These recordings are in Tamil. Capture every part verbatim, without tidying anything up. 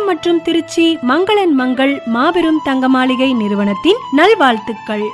சேலம் மற்றும் திருச்சி மங்களன் மங்கள் மாபெரும் தங்க மாளிகை நிறுவனத்தின் நல்வாழ்த்துக்கள்.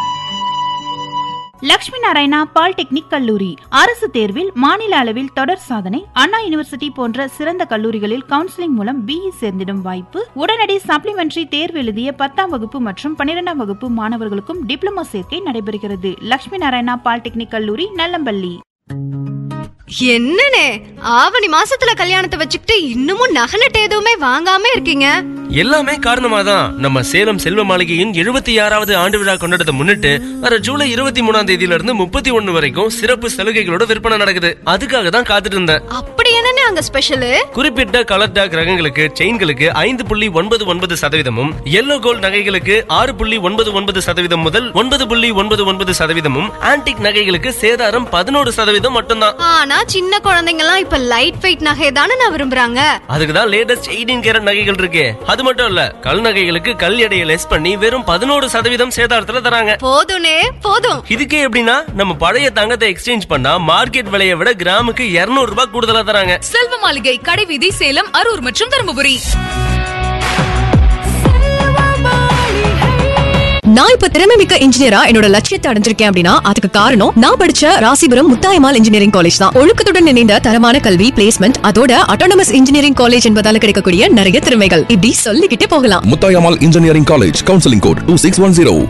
லட்சுமி நாராயணா பாலிடெக்னிக் கல்லூரி அரசு தேர்வில் மாநில அளவில் தொடர் சாதனை, அண்ணா யூனிவர்சிட்டி போன்ற சிறந்த கல்லூரிகளில் கவுன்சிலிங் மூலம் பிஇ சேர்ந்திடும் வாய்ப்பு. உடனடி சப்ளிமெண்டரி தேர்வு எழுதிய பத்தாம் வகுப்பு மற்றும் பன்னிரெண்டாம் வகுப்பு மாணவர்களுக்கும் டிப்ளமோ சேர்க்கை நடைபெறுகிறது. லட்சுமி நாராயணா பாலிடெக்னிக் கல்லூரி நல்லம்பள்ளி. என்னனே ஆவணி மாசத்துல கல்யாணத்தை வச்சுக்கிட்டு இன்னமும் நகநட்டு எதுவுமே வாங்காம இருக்கீங்க? எல்லாமே காரணமாதான் நம்ம சேலம் செல்வ மாளிகையின் எழுபத்தி ஆறாவது ஆண்டு விழா கொண்டாடத்தை முன்னிட்டு வர ஜூலை இருபத்தி மூணாம் தேதியில இருந்து முப்பத்தி ஒண்ணு வரைக்கும் சிறப்பு சலுகைகளோட விற்பனை நடக்குது. அதுக்காக தான் காத்துட்டு இருந்தேன். அப்படி என்னன்னு அங்க ஸ்பெஷல்? குறிப்பிட்ட கலர் டாக் ரகங்களுக்கு செயின்களுக்கு ஐந்து புள்ளி ஒன்பது ஒன்பது சதவீதமும், எல்லோ கோல்ட் நகைகளுக்கு ஆறு புள்ளி ஒன்பது ஒன்பது சதவீதம் முதல் ஒன்பது புள்ளி ஒன்பது ஒன்பது சதவீதமும், ஆன்டிக் நகைகளுக்கு சேதாரம் பதினோரு சதவீதம் மட்டும்தான். ஆனா சின்ன குழந்தைங்க எல்லாம் இப்ப லைட் வெயிட் நகை தானே நான் விரும்புறாங்க. அதுக்கு தான் லேட்டஸ்ட் எயிட்டீன் கேரட் நகைகள் இருக்கு. அது மட்டும் இல்ல, கல் நகைகளுக்கு கல் எடையை லெஸ் பண்ணி வெறும் பதினோரு சதவீதம் சேதாரத்துல தராங்க. போதும்னே போதும். இதுக்கே எப்படின்னா, நம்ம பழைய தங்கத்தை எக்ஸ்சேஞ்ச் பண்ணா மார்க்கெட் விலையை விட கிராமுக்கு இருநூறு ரூபாய் கூடுதலா தராங்க. செல்வ மாளிகை, கடைவீதி, சேலம், அரூர் மற்றும் தருமபுரி. நான் இப்ப திறமை மிக்க இன்ஜினியரா என்னோட லட்சியத்தை அடைஞ்சிருக்கேன் அப்படின்னா அதுக்கு காரணம் நான் படிச்ச ராசிபுரம் முத்தாயம்மாள் இன்ஜினியரிங் காலேஜ் தான். ஒழுக்கத்துடன் இணைந்த தரமான கல்வி, பிளேஸ்மெண்ட், அதோட அட்டானமஸ் இன்ஜினியரிங் காலேஜ் என்பதால கிடைக்கக்கூடிய நிறைய திறமைகள் இப்படி சொல்லிக்கிட்டே போகலாம். Muthayammal engineering college, counselling code two six one zero.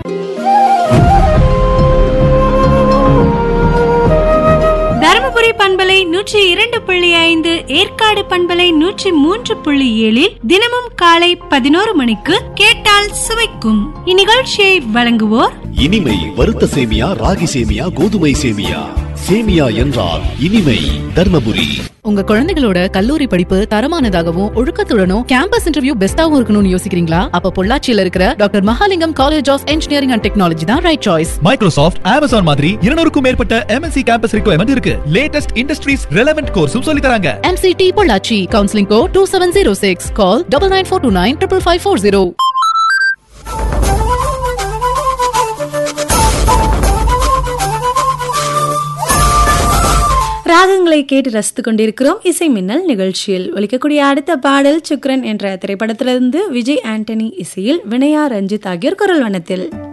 Dharmapuri பண்பலை நூற்றி இரண்டு புள்ளி ஐந்து, ஏற்காடு பண்பலை நூற்றி மூன்று புள்ளி ஏழில் தினமும் காலை பதினோரு மணிக்கு கேட்டால் சுவைக்கும் இந்நிகழ்ச்சியை வழங்குவோர் இனிமை வறுத்த சேமியா, ராகி சேமியா, கோதுமை சேமியா. சேமியா என்றால் இனிமை. தர்மபுரி. உங்க குழந்தைகளோட கல்லூரி படிப்பு தரமானதாகவும் ஒழுக்கத்துடனும் கேம்பஸ் இன்டர்வியூ பெஸ்டாவும் இருக்கணும்னு யோசிக்கிறீங்களா? அப்ப பொள்ளாச்சியில இருக்கிற doctor Mahalingam college of engineering and technology தான் ரைட் சாய்ஸ். மைக்ரோசாஃப்ட், அமேசான் மாதிரி இருநூறுக்கும் மேற்பட்ட எம்என்சி கேம்பஸ் ரிக்வயர்மெண்ட் இருக்கு. லேட்டஸ்ட் இண்டஸ்ட்ரீஸ் ரெலவென்ட் கோர்ஸும் சொல்லி தராங்க. MCT Pollachi, counselling code two seven zero six. Call double nine four two nine triple five four zero. ராகங்களை கேட்டு ரசித்துக் கொண்டிருக்கிறோம் இசை மின்னல் நிகழ்ச்சியில். ஒலிக்கக்கூடிய அடுத்த பாடல் சுக்ரன் என்ற திரைப்படத்திலிருந்து விஜய் ஆண்டனி இசையில் வினயா ரஞ்சித் ஆகியோர் குரல் வண்ணத்தில்.